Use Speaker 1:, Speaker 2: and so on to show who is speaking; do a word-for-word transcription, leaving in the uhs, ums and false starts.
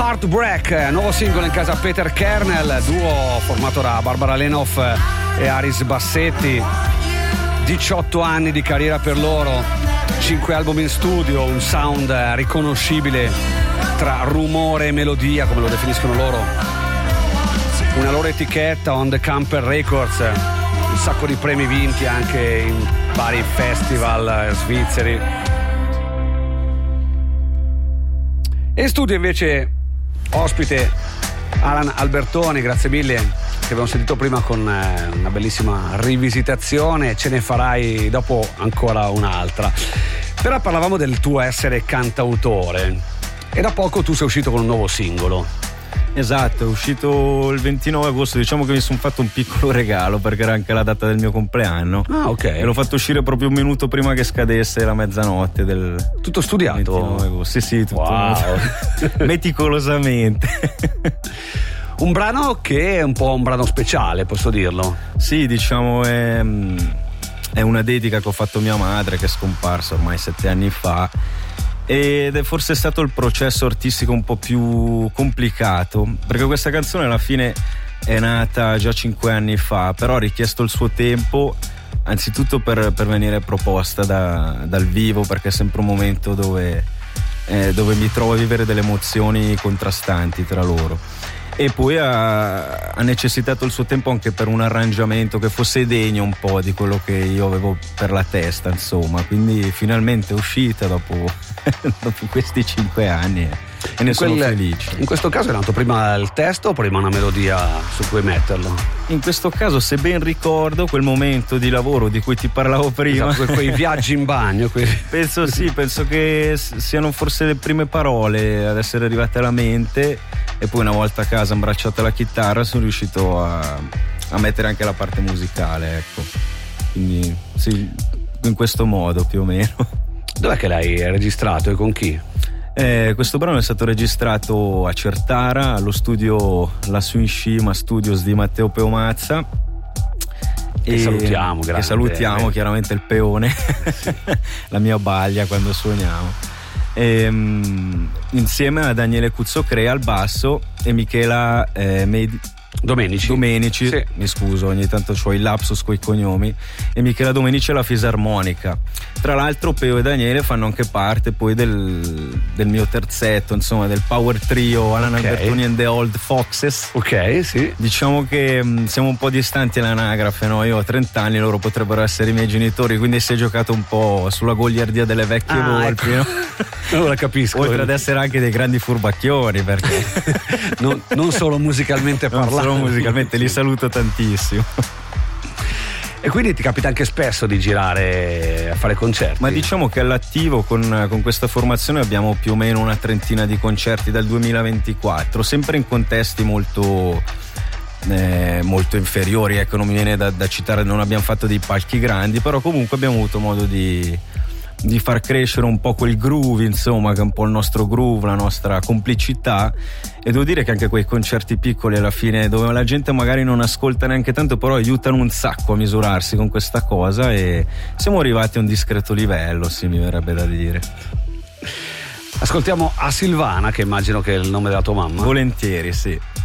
Speaker 1: Heartbreak, nuovo singolo in casa Peter Kernel, duo formato da Barbara Lenoff e Aris Bassetti. diciotto anni di carriera per loro, cinque album in studio, un sound riconoscibile tra rumore e melodia, come lo definiscono loro. Una loro etichetta, On the Camper Records, un sacco di premi vinti anche in vari festival svizzeri. E in studio invece ospite Alan Albertoni, grazie mille, che abbiamo sentito prima con una bellissima rivisitazione, ce ne farai dopo ancora un'altra. Però parlavamo del tuo essere cantautore e da poco tu sei uscito con un nuovo singolo.
Speaker 2: Esatto, è uscito il ventinove agosto, diciamo che mi sono fatto un piccolo regalo perché era anche la data del mio compleanno.
Speaker 1: Ah, ok.
Speaker 2: E l'ho fatto uscire proprio un minuto prima che scadesse la mezzanotte del
Speaker 1: tutto studiato?
Speaker 2: ventinove agosto. Sì, sì, tutto
Speaker 1: wow.
Speaker 2: meticolosamente.
Speaker 1: Un brano che è un po' un brano speciale, posso dirlo?
Speaker 2: Sì, diciamo è, è una dedica che ho fatto a mia madre, che è scomparsa ormai sette anni fa, ed è forse stato il processo artistico un po' più complicato, perché questa canzone alla fine è nata già cinque anni fa, però ha richiesto il suo tempo, anzitutto per, per venire proposta da, dal vivo, perché è sempre un momento dove, eh, dove mi trovo a vivere delle emozioni contrastanti tra loro. E poi ha, ha necessitato il suo tempo anche per un arrangiamento che fosse degno un po' di quello che io avevo per la testa, insomma, quindi finalmente è uscita dopo, dopo questi cinque anni e ne sono
Speaker 1: quel,
Speaker 2: felice.
Speaker 1: In questo caso è nato prima il testo o prima una melodia su cui metterlo?
Speaker 2: In questo caso, se ben ricordo, quel momento di lavoro di cui ti parlavo prima,
Speaker 1: esatto, quei viaggi in bagno, quei...
Speaker 2: penso sì, penso che siano forse le prime parole ad essere arrivate alla mente, e poi una volta a casa abbracciata la chitarra sono riuscito a, a mettere anche la parte musicale, ecco, quindi sì, in questo modo più o meno.
Speaker 1: Dov'è che l'hai registrato e con chi?
Speaker 2: Eh, questo brano è stato registrato a Certara allo studio La Suinshima Studios di Matteo Peomazza,
Speaker 1: che e salutiamo,
Speaker 2: che salutiamo chiaramente il peone, sì. La mia baglia quando suoniamo. E, um, insieme a Daniele Cuzzocrea al basso e Michela eh, Med-
Speaker 1: Domenici,
Speaker 2: Domenici
Speaker 1: sì.
Speaker 2: Mi scuso, ogni tanto ho il lapsus coi cognomi, e Michela Domenici alla fisarmonica. Tra l'altro Peo e Daniele fanno anche parte poi del, del mio terzetto, insomma del power trio Alan okay. Albertoni and the Old Foxes.
Speaker 1: Ok, sì.
Speaker 2: Diciamo che mh, siamo un po' distanti all'anagrafe, no? Io ho trenta anni, loro potrebbero essere i miei genitori, quindi si è giocato un po' sulla goliardia delle vecchie
Speaker 1: ah,
Speaker 2: volpi,
Speaker 1: ecco.
Speaker 2: No?
Speaker 1: Ora capisco.
Speaker 2: Oltre ad essere anche dei grandi furbacchioni, perché
Speaker 1: non, non solo musicalmente parlando.
Speaker 2: Non solo musicalmente, li saluto tantissimo.
Speaker 1: E quindi ti capita anche spesso di girare a fare concerti?
Speaker 2: Ma diciamo che all'attivo con, con questa formazione abbiamo più o meno una trentina di concerti dal duemilaventiquattro, sempre in contesti molto eh, molto inferiori, ecco, non mi viene da, da citare, non abbiamo fatto dei palchi grandi, però comunque abbiamo avuto modo di di far crescere un po' quel groove, insomma, che è un po' il nostro groove, la nostra complicità. E devo dire che anche quei concerti piccoli alla fine, dove la gente magari non ascolta neanche tanto, però aiutano un sacco a misurarsi con questa cosa, e siamo arrivati a un discreto livello, sì, mi verrebbe da dire.
Speaker 1: Ascoltiamo A Silvana, che immagino che è il nome della tua mamma.
Speaker 2: Volentieri, sì.